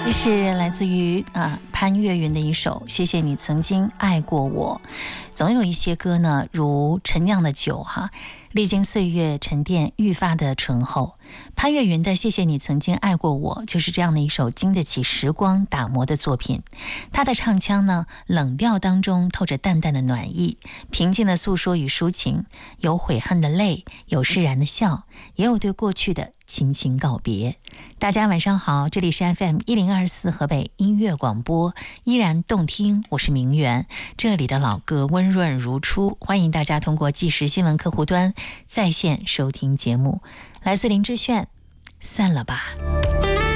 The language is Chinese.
这是来自于潘越云的一首《谢谢你曾经爱过我》。总有一些歌呢，如陈酿的酒历经岁月沉淀愈发的醇厚。潘越云的《谢谢你曾经爱过我》就是这样的一首经得起时光打磨的作品。他的唱腔呢，冷调当中透着淡淡的暖意，平静的诉说与抒情，有悔恨的泪，有释然的笑，也有对过去的轻轻告别。大家晚上好，这里是 FM1024 河北音乐广播，依然动听，我是明媛。这里的老歌温润如初，欢迎大家通过即时新闻客户端在线收听节目。来自林志炫，散了吧。